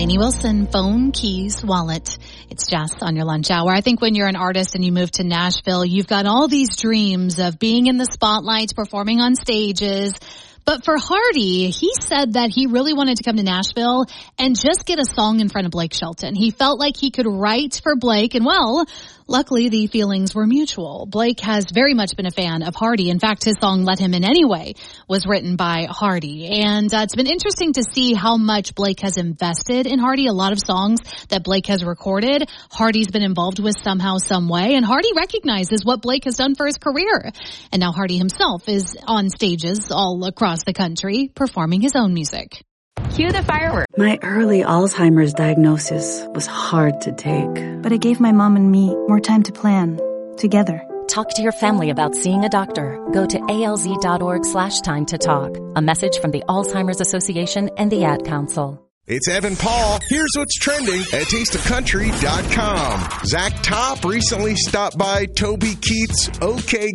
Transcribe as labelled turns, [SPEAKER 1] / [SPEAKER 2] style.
[SPEAKER 1] Lainey Wilson, phone, keys, wallet. It's Jess on your lunch hour. I think when you're an artist and you move to Nashville, you've got all these dreams of being in the spotlight, performing on stages. But for Hardy, he said that he really wanted to come to Nashville and just get a song in front of Blake Shelton. He felt like he could write for Blake, and well, luckily the feelings were mutual. Blake has very much been a fan of Hardy. In fact, his song Let Him In Anyway was written by Hardy. And it's been interesting to see how much Blake has invested in Hardy. A lot of songs that Blake has recorded, Hardy's been involved with somehow, some way. And Hardy recognizes what Blake has done for his career. And now Hardy himself is on stages all across the country performing his own music.
[SPEAKER 2] Cue the fireworks.
[SPEAKER 3] My early Alzheimer's diagnosis was hard to take.
[SPEAKER 4] But it gave my mom and me more time to plan, together.
[SPEAKER 5] Talk to your family about seeing a doctor. Go to alz.org/time to talk. A message from the Alzheimer's Association and the Ad Council.
[SPEAKER 6] It's Evan Paul. Here's what's trending at tasteofcountry.com. Zach Top recently stopped by Toby Keith's OK